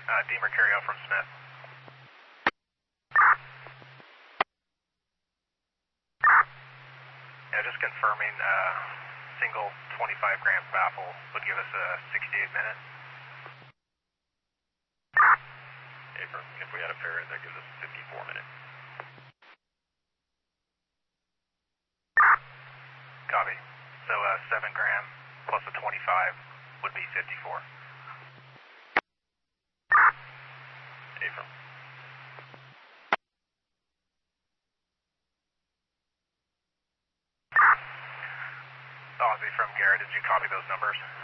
DeMercurio from Smith. Yeah, just confirming, single 25-gram baffle would give us a 68-minute. Affirm. If we had a pair in there, gives us 54-minute. Copy. So 7 gram plus a 25 would be 54. Affirm. Ozzy from Garrett, did you copy those numbers?